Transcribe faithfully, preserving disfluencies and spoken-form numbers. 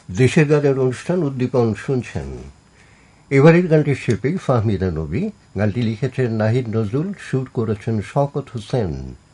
দেশের গানের অনুষ্ঠান উদ্দীপন শুনছেন। এবারের গানটির শিল্পী ফাহমিদা নবী, গানটি লিখেছেন নাহিদ নজরুল, সুর করেছেন শওকত হোসেন।